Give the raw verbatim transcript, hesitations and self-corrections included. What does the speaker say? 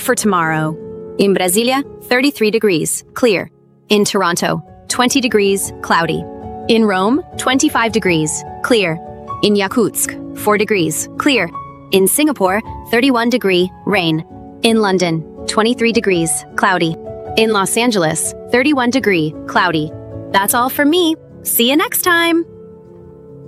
for tomorrow. In Brasilia, thirty-three degrees, clear. In Toronto, twenty degrees, cloudy. In Rome, twenty-five degrees, clear. In Yakutsk, four degrees, clear. In Singapore, thirty-one degree, rain. In London, twenty-three degrees, cloudy. In Los Angeles, thirty-one degree, cloudy. That's all from me. See you next time.